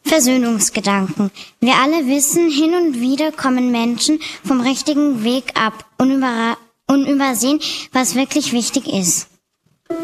Versöhnungsgedanken. Wir alle wissen, hin und wieder kommen Menschen vom richtigen Weg ab und übersehen, was wirklich wichtig ist.